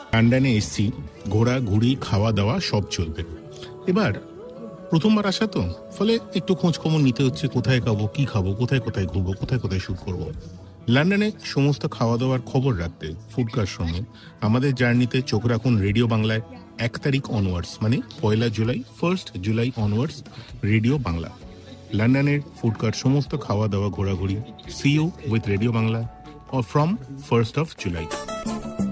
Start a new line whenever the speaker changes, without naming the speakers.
লন্ডনে এসছি, ঘোরা ঘুরি খাওয়া দাওয়া সব চলবে। এবার প্রথমবার আসা তো, ফলে একটু খোঁজ খবর নিতে হচ্ছে, কোথায় খাবো, কি খাবো, কোথায় কোথায় ঘুরবো, কোথায় কোথায় শুট করবো। লন্ডনে সমস্ত খাওয়া দাওয়ার খবর রাখতে ফুডকার সঙ্গে আমাদের জার্নিতে চোখ রাখুন রেডিও বাংলায়। 1 তারিখ অনওয়ার্ডস, মানে 1 জুলাই, 1 জুলাই অনওয়ার্ডস রেডিও বাংলা। লন্ডনের ফুডকার সমস্ত খাওয়া দাওয়া ঘোরাঘুরি। C you with radio Bangla from 1 July।